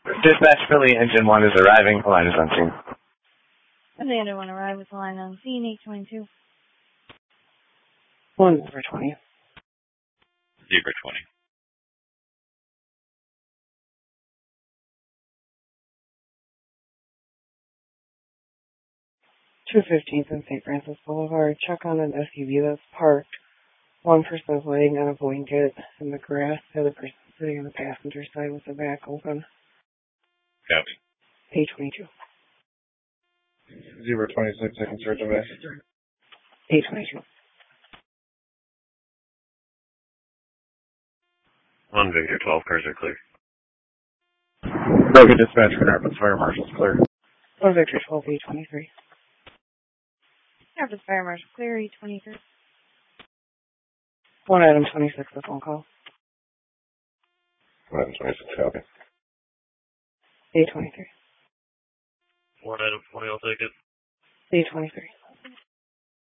Dispatch Philly, Engine 1 is arriving. The line is on scene. The other one arrived with the line on scene, 822. 1 over 20. 020. 215th and St. Francis Boulevard. Check on an SUV that's parked. One person is laying on a blanket in the grass. The other person is sitting on the passenger side with the back open. Copy. 822. 026, I can search away. 822. 1 Victor, 12 cars are clear. Broken dispatch for Rapids Fire Marshal's clear. 1 Victor 12, 823. Rapids Fire Marshal clear, 823. 1 item 26, the phone call. 1 item 26, copy. 823. 1 item 20, I'll take it. 823.